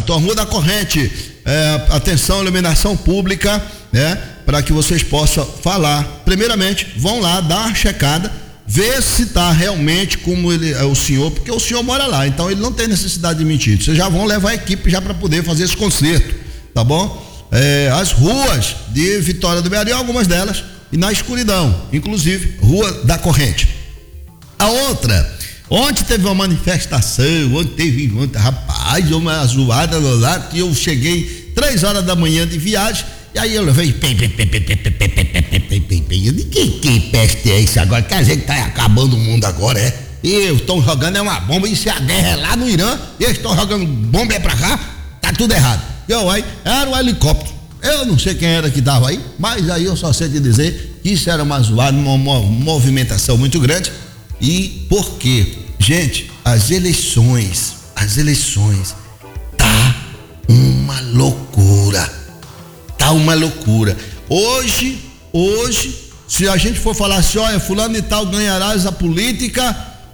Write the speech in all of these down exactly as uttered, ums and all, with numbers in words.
Então, Rua da Corrente, é, atenção, iluminação pública, né? Para que vocês possam falar. Primeiramente, vão lá, dar uma checada, ver se está realmente como ele é o senhor, porque o senhor mora lá, então ele não tem necessidade de mentir. Vocês já vão levar a equipe já para poder fazer esse conserto, tá bom? É, as ruas de Vitória do Mearim, algumas delas, e na escuridão, inclusive Rua da Corrente. A outra, ontem teve uma manifestação, ontem teve, ontem, rapaz, uma zoada lá, que eu cheguei três horas da manhã de viagem, e aí eu levei, pem, pem, pem, pem, pem, pem, pem, pem, pem, pem, pem, pem. Eu disse, que, que peste é isso agora? Quer dizer que tá acabando o mundo agora, é? E eu estou jogando é uma bomba, e se a guerra é lá no Irã, e eles estão jogando bomba é pra cá, tá tudo errado. Eu aí, era um helicóptero, eu não sei quem era que tava aí, mas aí eu só sei te dizer que isso era uma zoada, uma, uma movimentação muito grande. E por quê? Gente, as eleições, as eleições, tá uma loucura. Tá uma loucura. Hoje, hoje, se a gente for falar assim, olha, fulano e tal ganhará essa política,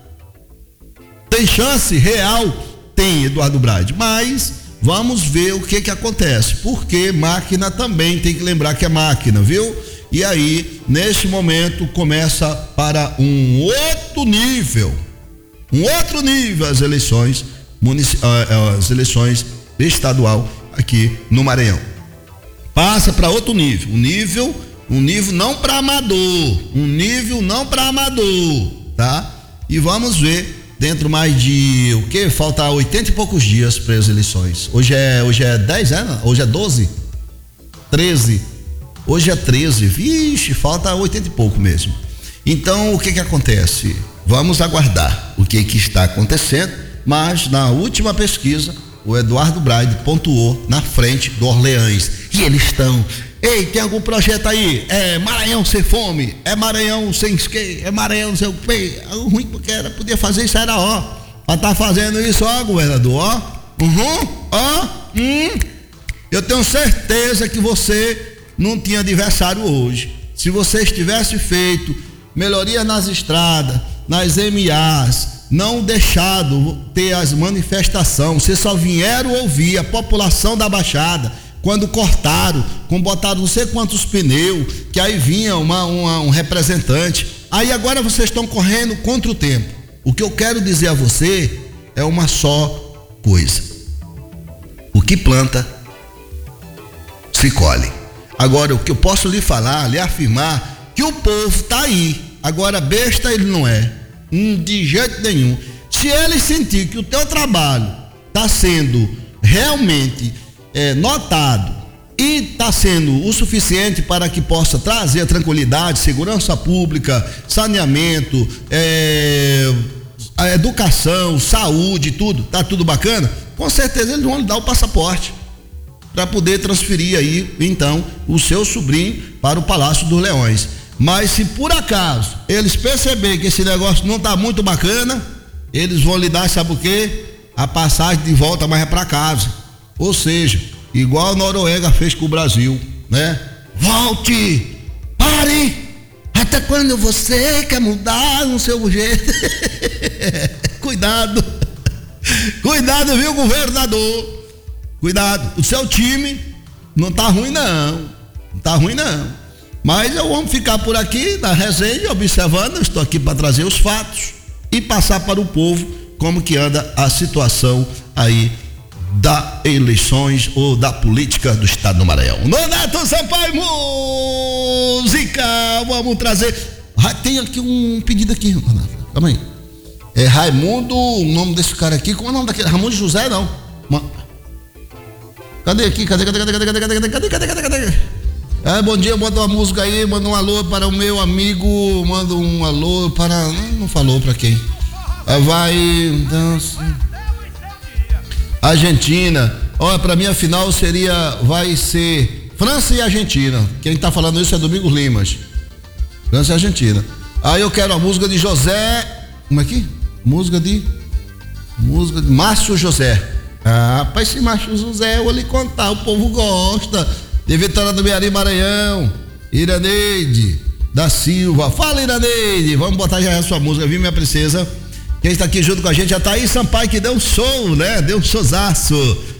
tem chance real? Tem, Eduardo Brade, mas vamos ver o que que acontece, porque máquina também tem que lembrar que é máquina, viu? E aí, nesse momento, começa para um outro nível, um outro nível as eleições, munici- as eleições estadual aqui no Maranhão. Passa para outro nível, um nível, um nível não para amador, um nível não para amador, tá? E vamos ver dentro mais de o que? Falta oitenta e poucos dias para as eleições. Hoje é, hoje é dez, é? Hoje é doze? treze. Hoje é treze. Vixe, falta oitenta e pouco mesmo. Então, o que que acontece? Vamos aguardar o que que está acontecendo, mas na última pesquisa, o Eduardo Brade pontuou na frente do Orleans. E eles estão, ei, tem algum projeto aí? É Maranhão sem fome, é Maranhão sem skate, é Maranhão sem o quê? O ruim porque era, podia fazer isso, era ó, pra estar tá fazendo isso, ó, governador, ó, uhum, ó, hum. Eu tenho certeza que você não tinha adversário hoje. Se você tivesse feito melhoria nas estradas, nas M As, não deixado ter as manifestações, vocês só vieram ouvir a população da Baixada quando cortaram, quando botaram não sei quantos pneus, que aí vinha uma, uma, um representante. Aí agora vocês estão correndo contra o tempo. O que eu quero dizer a você é uma só coisa: o que planta se colhe. Agora, o que eu posso lhe falar, lhe afirmar, que o povo tá aí. Agora, besta ele não é, hum, de jeito nenhum. Se ele sentir que o teu trabalho está sendo realmente é, notado e está sendo o suficiente para que possa trazer a tranquilidade, segurança pública, saneamento, é, a educação, saúde, tudo, tá tudo bacana, com certeza eles vão lhe dar o passaporte para poder transferir aí, então, o seu sobrinho para o Palácio dos Leões. Mas se por acaso eles perceberem que esse negócio não tá muito bacana, eles vão lhe dar, sabe o quê? A passagem de volta mais é para casa. Ou seja, igual a Noruega fez com o Brasil, né? Volte! Pare! Até quando você quer mudar no seu jeito? Cuidado! Cuidado, viu, governador? Cuidado, o seu time não tá ruim não, não tá ruim não, mas eu vou ficar por aqui na resenha observando, eu estou aqui para trazer os fatos e passar para o povo como que anda a situação aí das eleições ou da política do estado do Maranhão. Nonato Sampaio, música, vamos trazer, tem aqui um pedido aqui, Nonato, calma aí, é Raimundo, o nome desse cara aqui, como é o nome daquele, Raimundo José não, uma... Cadê aqui? Cadê, cadê, cadê, cadê, cadê, cadê, cadê, cadê, cadê, cadê? É, bom dia, manda uma música aí, manda um alô para o meu amigo, manda um alô para... Não falou para quem? Vai... Dança... Argentina. Olha, para mim a final seria... Vai ser França e Argentina. Quem tá falando isso é Domingos Limas. França e Argentina. Aí eu quero a música de José... Como é que? Música de... Música de Márcio José. Ah, rapaz, esse Márcio José, eu vou lhe contar, o povo gosta. De Vitória do Mearim, Maranhão. Iraneide da Silva. Fala, Iraneide. Vamos botar já a sua música, viu, minha princesa? Quem está aqui junto com a gente é a Thaís Sampaio, que deu um show, né? Deu um showzaço.